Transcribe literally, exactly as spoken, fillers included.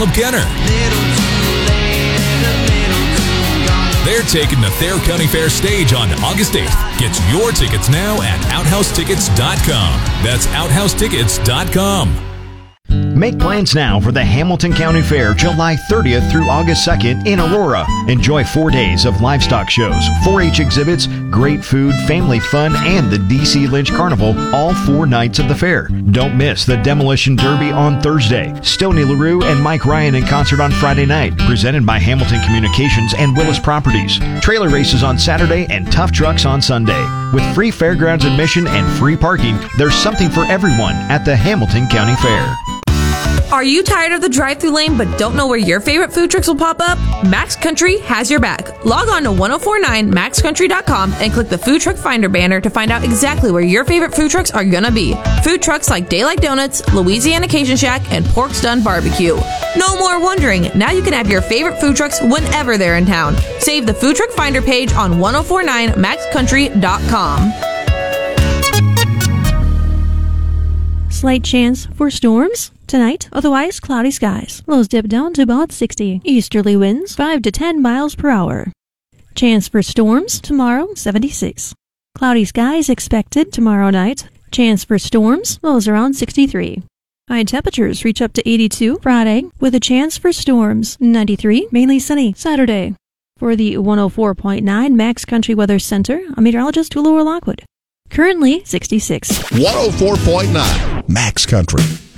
Caleb Kenner. They're taking the Thayer County Fair stage on August eighth. Get your tickets now at outhouse tickets dot com. That's outhouse tickets dot com. Make plans now for the Hamilton County Fair, July thirtieth through August second in Aurora. Enjoy four days of livestock shows, four H exhibits, great food, family fun, and the D C Lynch Carnival all four nights of the fair. Don't miss the Demolition Derby on Thursday. Stoney LaRue and Mike Ryan in concert on Friday night, presented by Hamilton Communications and Willis Properties. Trailer races on Saturday and Tough Trucks on Sunday. With free fairgrounds admission and free parking, there's something for everyone at the Hamilton County Fair. Are you tired of the drive-thru lane but don't know where your favorite food trucks will pop up? Max Country has your back. Log on to ten forty-nine max country dot com and click the Food Truck Finder banner to find out exactly where your favorite food trucks are gonna be. Food trucks like Daylight Donuts, Louisiana Cajun Shack, and Pork's Done Barbecue. No more wondering. Now you can have your favorite food trucks whenever they're in town. Save the Food Truck Finder page on ten forty-nine max country dot com. Slight chance for storms tonight, otherwise cloudy skies. Lows dip down to about sixty. Easterly winds five to ten miles per hour. Chance for storms tomorrow, seventy-six. Cloudy skies expected tomorrow night. Chance for storms, lows around sixty-three. High temperatures reach up to eighty-two Friday with a chance for storms. ninety-three, mainly sunny Saturday. For the one oh four point nine Max Country Weather Center, I'm meteorologist Tulora Lockwood. Currently sixty-six. one oh four point nine Max Country.